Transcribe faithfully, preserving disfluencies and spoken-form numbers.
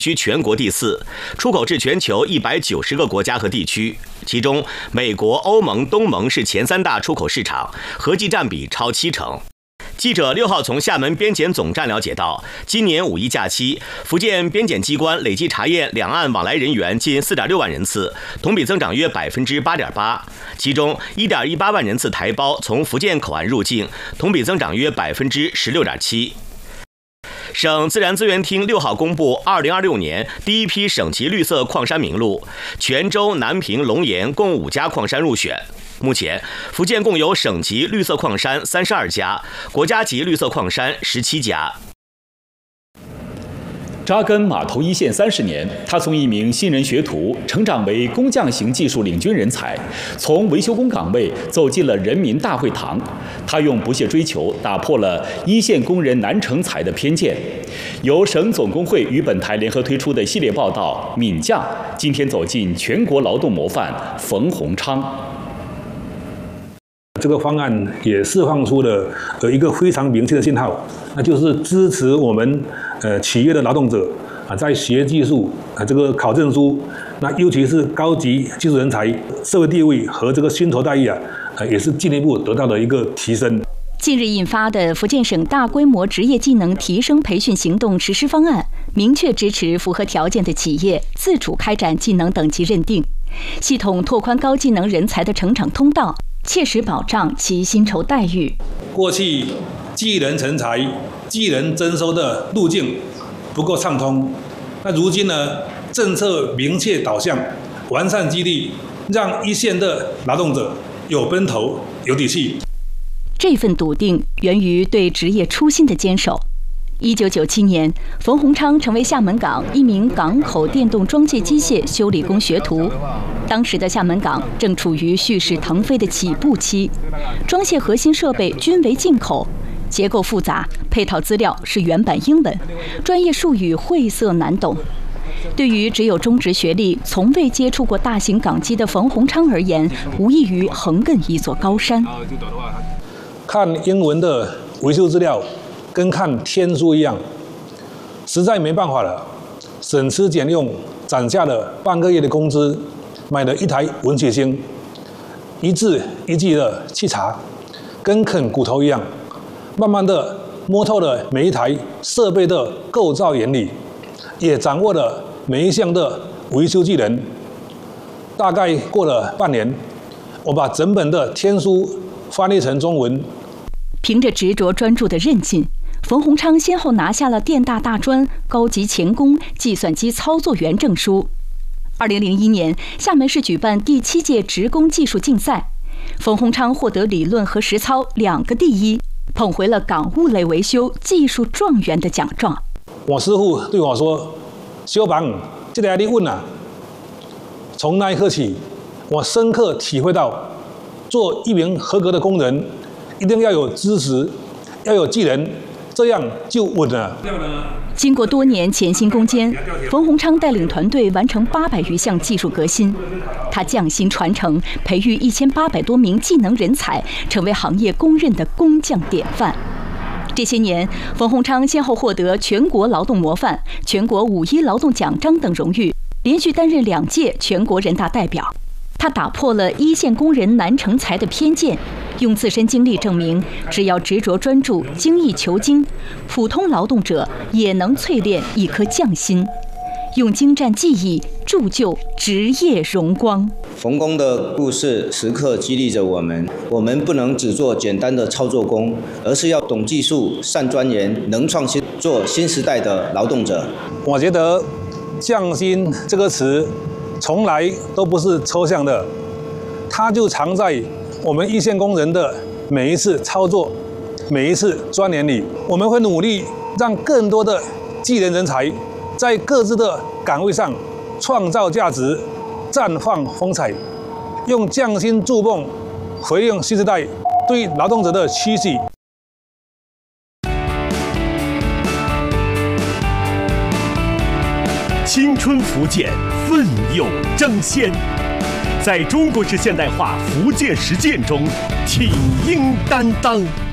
居全国第四，出口至全球一百九十个国家和地区，其中美国、欧盟、东盟是前三大出口市场，合计占比超七成。记者六号从厦门边检总站了解到，今年五一假期，福建边检机关累计查验两岸往来人员近四点六万人次，同比增长约百分之八点八。其中一点一八万人次台胞从福建口岸入境，同比增长约百分之十六点七。省自然资源厅六号公布二零二六年第一批省级绿色矿山名录，泉州、南平、龙岩共五家矿山入选。目前，福建共有省级绿色矿山三十二家，国家级绿色矿山十七家。 扎根码头一线三十年，他从一名新人学徒成长为工匠型技术领军人才，从维修工岗位走进了人民大会堂。他用不懈追求打破了一线工人难成才的偏见。由省总工会与本台联合推出的系列报道《闽匠》，今天走进全国劳动模范冯洪昌。 这个方案也释放出了呃一个非常明确的信号，那就是支持我们呃企业的劳动者啊，在学技术啊这个考证书，那尤其是高级技术人才社会地位和这个薪酬待遇啊，呃也是进一步得到了一个提升。 近日印发的福建省大规模职业技能提升培训行动实施方案，明确支持符合条件的企业自主开展技能等级认定，系统拓宽高技能人才的成长通道，切实保障其薪酬待遇。 过去技能成才、技能征收的路径不够畅通，那如今呢，政策明确导向，完善激励，让一线的劳动者有奔头、有底气。 这份笃定源于对职业初心的坚守。一九九七年，冯洪昌成为厦门港一名港口电动装卸机械修理工学徒。当时的厦门港正处于蓄势腾飞的起步期，装卸核心设备均为进口，结构复杂，配套资料是原版英文，专业术语晦涩难懂。对于只有中职学历、从未接触过大型港机的冯洪昌而言，无异于横亘一座高山。 看英文的维修资料跟看天书一样，实在没办法了，省吃俭用攒下了半个月的工资，买了一台文曲星，一字一句的去查，跟啃骨头一样，慢慢的摸透了每一台设备的构造原理，也掌握了每一项的维修技能。大概过了半年，我把整本的天书翻译成中文。 凭着执着专注的韧劲，冯洪昌先后拿下了电大大专、高级钳工、计算机操作员证书。二零零一年，厦门市举办第七届职工技术竞赛，冯洪昌获得理论和实操两个第一，捧回了港务类维修技术状元的奖状。 我师傅对我说：“小房，这个你问啊。”从那一刻起，我深刻体会到，做一名合格的工人，一定要有知识，要有技能，这样就稳了。 经过多年潜心攻坚，冯洪昌带领团队完成八百余项技术革新。他匠心传承，培育一千八百多名技能人才，成为行业公认的工匠典范。这些年，冯洪昌先后获得全国劳动模范、全国五一劳动奖章等荣誉，连续担任两届全国人大代表。他打破了一线工人难成才的偏见，用自身经历证明，只要执着专注、精益求精，普通劳动者也能淬炼一颗匠心，用精湛技艺铸就职业荣光。 冯工的故事时刻激励着我们，我们不能只做简单的操作工，而是要懂技术、善钻研、能创新，做新时代的劳动者。 我觉得“匠心”这个词从来都不是抽象的，它就藏在我们一线工人的每一次操作、每一次钻研里。我们会努力让更多的技能人才在各自的岗位上创造价值、绽放风采，用匠心筑梦，回应新时代对劳动者的期许。 青春福建，奋勇争先，在中国式现代化福建实践中，挺膺担当。